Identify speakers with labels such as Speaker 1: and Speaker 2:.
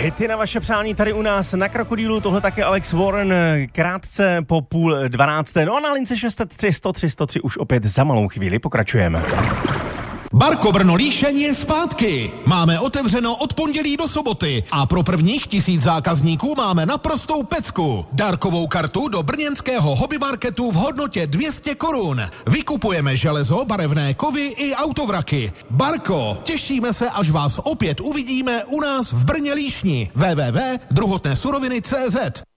Speaker 1: Hity na vaše přání tady u nás na Krokodýlu, tohle také Alex Warren krátce po 11:30. No a na lince 603 103 103 už opět za malou chvíli pokračujeme.
Speaker 2: Barko Brno Líšeň je zpátky. Máme otevřeno od pondělí do soboty a pro prvních 1000 zákazníků máme naprostou pecku. Dárkovou kartu do brněnského hobbymarketu v hodnotě 200 korun. Vykupujeme železo, barevné kovy i autovraky. Barko, těšíme se, až vás opět uvidíme u nás v Brně Líšni. www.druhotnésuroviny.cz